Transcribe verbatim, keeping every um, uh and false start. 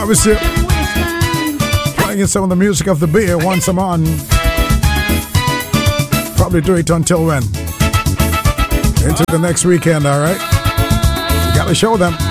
Obviously, playing some of the music of the beer once a month. Probably do it until when? Into the next weekend, alright? You gotta show them.